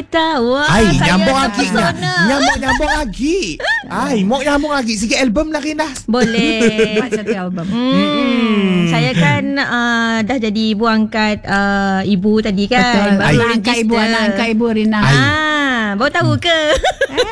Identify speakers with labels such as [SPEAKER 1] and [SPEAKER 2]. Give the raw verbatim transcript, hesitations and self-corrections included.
[SPEAKER 1] kita. Wah,
[SPEAKER 2] Ay,
[SPEAKER 1] saya
[SPEAKER 2] nyambung lagi.
[SPEAKER 1] terpesona.
[SPEAKER 2] Nyambung-nyambung lagi. Ay, mau nyambung lagi. Sikit album lagi dah.
[SPEAKER 1] Boleh.
[SPEAKER 3] Buat satu album.
[SPEAKER 1] Hmm, saya kan uh, dah jadi ibu angkat uh, ibu tadi kan.
[SPEAKER 3] Betul.
[SPEAKER 1] Baru
[SPEAKER 3] Anak angkat ibu,
[SPEAKER 1] register.
[SPEAKER 3] anak angkat ibu Rina.
[SPEAKER 1] Ah, baru tahu ke?